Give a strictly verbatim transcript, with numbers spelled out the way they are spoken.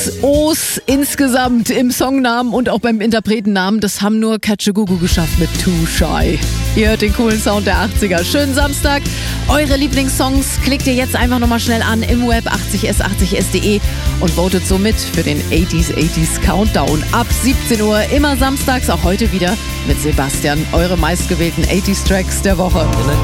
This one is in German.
O's insgesamt im Songnamen und auch beim Interpretennamen, das haben nur Katschigogo geschafft mit Too Shy. Ihr hört den coolen Sound der achtziger. Schönen Samstag. Eure Lieblingssongs klickt ihr jetzt einfach nochmal schnell an im Web achtzig s achtzig s punkt de und votet so mit für den achtziger achtziger Countdown. Ab siebzehn Uhr, immer samstags, auch heute wieder mit Sebastian. Eure meistgewählten achtziger Tracks der Woche.